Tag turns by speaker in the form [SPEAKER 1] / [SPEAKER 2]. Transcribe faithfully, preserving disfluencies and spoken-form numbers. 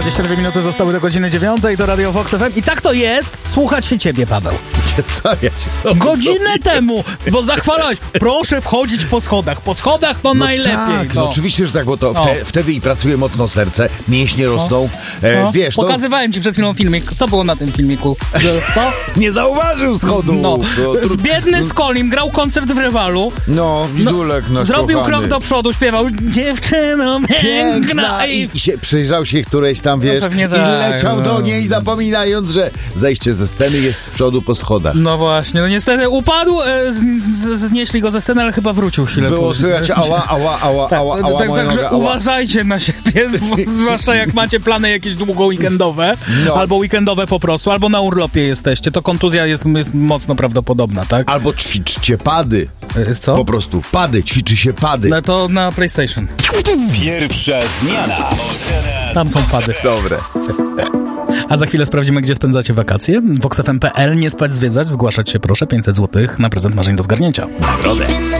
[SPEAKER 1] dwadzieścia dwie minuty zostały do godziny dziewiątej, to Radio Vox F M. I tak to jest słuchać się ciebie, Paweł.
[SPEAKER 2] Co ja ci
[SPEAKER 1] Godzinę
[SPEAKER 2] zrobię?
[SPEAKER 1] temu, bo zachwalałeś, proszę wchodzić po schodach. Po schodach to
[SPEAKER 2] No
[SPEAKER 1] najlepiej.
[SPEAKER 2] tak, no.
[SPEAKER 1] no.
[SPEAKER 2] Oczywiście, że tak, bo to
[SPEAKER 1] No.
[SPEAKER 2] wte, wtedy i pracuje mocno serce, mięśnie rosną. E,
[SPEAKER 1] No.
[SPEAKER 2] Wiesz, to
[SPEAKER 1] Pokazywałem ci przed chwilą filmik. Co było na tym filmiku? Co?
[SPEAKER 2] nie zauważył schodu.
[SPEAKER 1] No.
[SPEAKER 2] To,
[SPEAKER 1] Z biedny Skolim grał koncert w Rewalu.
[SPEAKER 2] no, widulek nasz
[SPEAKER 1] Zrobił
[SPEAKER 2] kochany.
[SPEAKER 1] krok do przodu, śpiewał dziewczyno piękna
[SPEAKER 2] Piękna
[SPEAKER 1] i...
[SPEAKER 2] i się przyjrzał się którejś tam, wiesz,
[SPEAKER 1] pewnie
[SPEAKER 2] i
[SPEAKER 1] tak,
[SPEAKER 2] leciał
[SPEAKER 1] no.
[SPEAKER 2] do niej, zapominając, że zejście ze sceny jest z przodu po schodach.
[SPEAKER 1] No właśnie, no niestety upadł, e, z, z, znieśli go ze sceny, ale chyba wrócił chwilę
[SPEAKER 2] Było
[SPEAKER 1] później.
[SPEAKER 2] słychać ała, ała, ała,
[SPEAKER 1] Tak,
[SPEAKER 2] ała, ała,
[SPEAKER 1] tak,
[SPEAKER 2] moja
[SPEAKER 1] Także
[SPEAKER 2] noga, ała.
[SPEAKER 1] uważajcie na siebie, zw- zwłaszcza jak macie plany jakieś długo weekendowe,
[SPEAKER 2] No.
[SPEAKER 1] albo weekendowe po prostu, albo na urlopie jesteście, to kontuzja jest, jest mocno prawdopodobna, tak?
[SPEAKER 2] Albo ćwiczcie pady.
[SPEAKER 1] E, Co?
[SPEAKER 2] Po prostu pady, ćwiczy się pady.
[SPEAKER 1] No to na PlayStation.
[SPEAKER 3] Pierwsza zmiana.
[SPEAKER 1] Tam są pady.
[SPEAKER 2] Dobre.
[SPEAKER 1] A za chwilę sprawdzimy, gdzie spędzacie wakacje. vox f m kropka p l, nie spać, zwiedzać, zgłaszać się proszę, pięćset złotych na prezent marzeń do zgarnięcia.
[SPEAKER 2] Nagrodę.